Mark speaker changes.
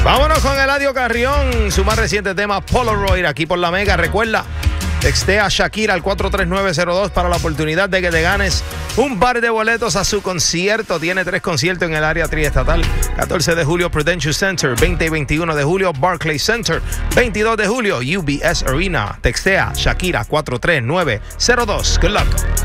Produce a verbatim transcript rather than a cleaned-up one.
Speaker 1: Vámonos con Eladio Carrión, su más reciente tema Polaroid, aquí por la Mega. Recuerda, textea a Shakira al cuatro tres nueve cero dos para la oportunidad de que te ganes un par de boletos a su concierto. Tiene tres conciertos en el área triestatal. catorce de julio, Prudential Center. veinte y veintiuno de julio, Barclays Center. veintidós de julio, U B S Arena. Textea Shakira cuatro tres nueve cero dos. Good luck.